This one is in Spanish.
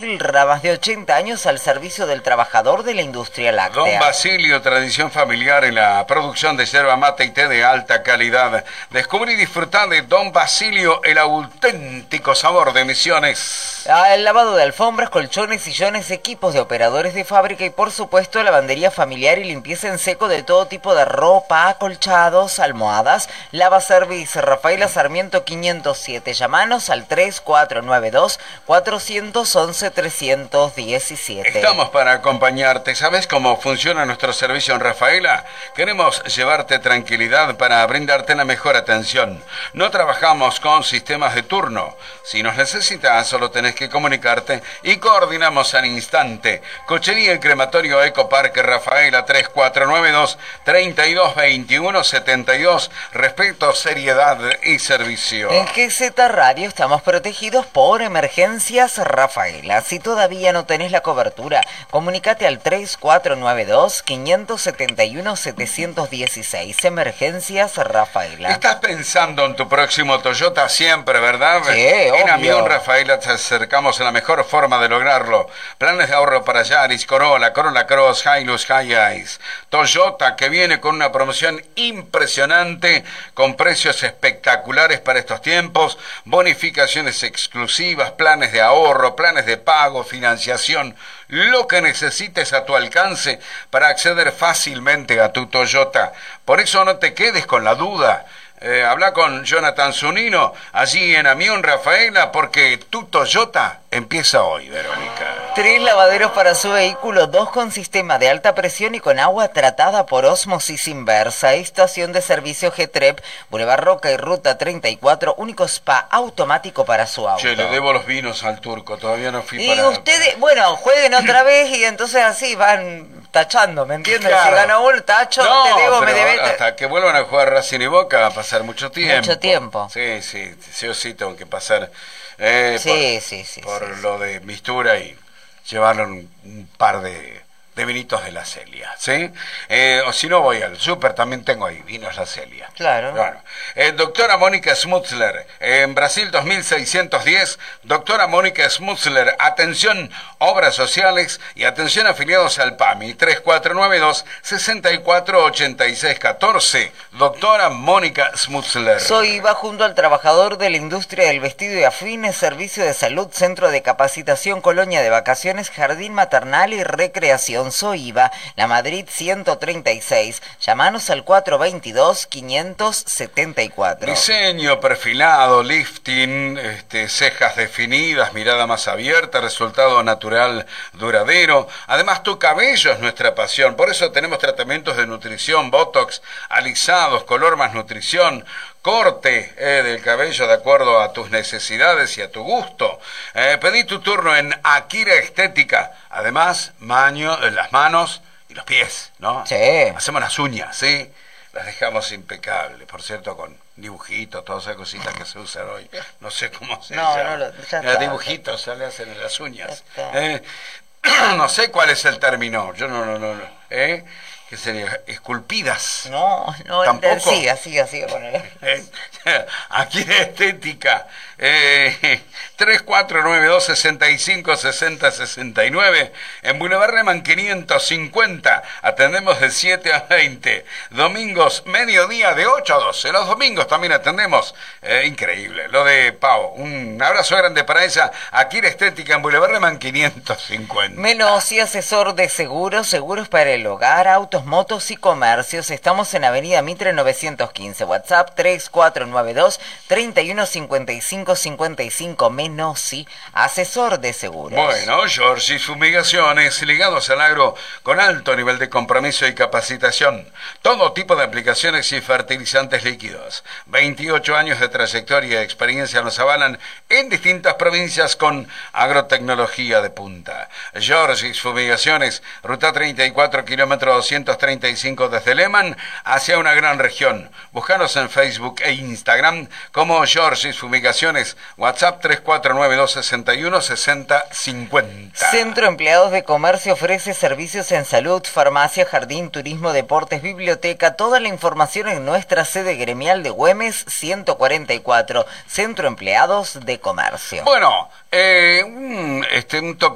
Ilra, más de 80 años al servicio del trabajador de la industria láctea. Don Basilio, tradición familiar en la producción de yerba mate y té de alta calidad. Descubrí y disfrutar de Don Basilio, el auténtico sabor de Misiones. El lavado de alfombras, colchones, sillones, equipos de operadores de fábrica y por supuesto lavandería familiar y limpieza en seco de todo tipo de ropa, acolchados, almohadas. Lava Service Rafaela Sarmiento 507. Llamanos al 3492-411-317. Estamos para acompañarte. ¿Sabes cómo funciona nuestro servicio en Rafaela? Queremos llevarte tranquilidad para brindarte la mejor atención. No trabajamos con sistemas de turno. Si nos necesitas, solo tenés que comunicarte y coordinamos al instante. Cochería y crematorio Ecoparque Rafaela 3492-322172. Respeto, seriedad y servicio. En GZ Radio estamos protegidos por Emergencias Rafaela. Si todavía no tenés la cobertura, comunicate al 3492-571-716. Emergencias Rafaela. ¿Estás pensando en tu próximo Toyota siempre, verdad? Sí, en obvio. Amión Rafaela te acercamos a la mejor forma de lograrlo. Planes de ahorro para Yaris, Corolla, Corolla Cross, Hilux, Hiace. Toyota, que viene con una promoción impresionante, con precios espectaculares para estos tiempos, bonificaciones exclusivas, planes de ahorro, planes de pago, financiación, lo que necesites a tu alcance para acceder fácilmente a tu Toyota. Por eso no te quedes con la duda. Habla con Jonathan Zunino, allí en Amión Rafaela, porque tu Toyota empieza hoy, Verónica. 3 lavaderos para su vehículo, 2 con sistema de alta presión y con agua tratada por ósmosis inversa. Estación de servicio Getrep, Boulevard Roca y Ruta 34, único spa automático para su auto. Che, le debo los vinos al turco, todavía no fui y para... ustedes, bueno, jueguen otra vez y entonces así van tachando, ¿me entiendes? Claro. Si gana uno, tacho, No, te debo, me pero debes... hasta que vuelvan a jugar Racing y Boca va a pasar mucho tiempo. Mucho tiempo. Sí, sí o sí tengo que pasar Sí. por lo de Mistura y llevarle un par de vinitos de la Celia, ¿sí? O si no voy al súper, también tengo ahí vinos la Celia. Claro. Bueno, doctora Mónica Smutzler, en Brasil 2610, doctora Mónica Smutzler, atención, obras sociales y atención afiliados al PAMI, 3492-648614, doctora Mónica Smutzler. Soy va junto al trabajador de la industria del vestido y afines, servicio de salud, centro de capacitación, colonia de vacaciones, jardín maternal y recreación. Soy IVA, La Madrid 136. Llámanos al 422-574. Diseño perfilado, lifting, cejas definidas, mirada más abierta, resultado natural duradero. Además, tu cabello es nuestra pasión. Por eso tenemos tratamientos de nutrición, botox, alisados, color más nutrición, corte del cabello de acuerdo a tus necesidades y a tu gusto. Pedí tu turno en Akira Estética. Además, las manos y los pies, ¿no? Sí. Hacemos las uñas, ¿sí? Las dejamos impecables, por cierto, con dibujitos, todas esas cositas que se usan hoy. No sé cómo se llama. Dibujitos se le hacen en las uñas. No sé cuál es el término. Yo no. ¿Qué sería? ¿Esculpidas? No, ¿Tampoco? Siga con él. Aquí de Estética, 3492-656069, en Boulevard Reman 550, atendemos de 7 a 20, domingos mediodía de 8 a 12, los domingos también atendemos, increíble, lo de Pau, un abrazo grande para ella, aquí de Estética en Boulevard Reman 550. Menos y asesor de seguros para el hogar, autos, motos y comercios. Estamos en Avenida Mitre 915. WhatsApp 3492-315555. Menossi, asesor de seguros. Bueno, Georgis Fumigaciones, ligados al agro con alto nivel de compromiso y capacitación. Todo tipo de aplicaciones y fertilizantes líquidos. 28 años de trayectoria y experiencia nos avalan en distintas provincias con agrotecnología de punta. Georgis Fumigaciones, ruta 34, kilómetro 235 desde Lehmann hacia una gran región. Búscanos en Facebook e Instagram como Georgis Fumigaciones. WhatsApp 3492-616050. Centro Empleados de Comercio ofrece servicios en salud, farmacia, jardín, turismo, deportes, biblioteca. Toda la información en nuestra sede gremial de Güemes 144. Centro Empleados de Comercio. Bueno, un toque